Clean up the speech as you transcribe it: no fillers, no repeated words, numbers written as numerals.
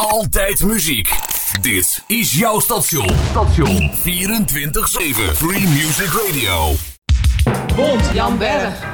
Altijd muziek. Dit is jouw station. 24/7 Free Music Radio. Bond, Jan Berg.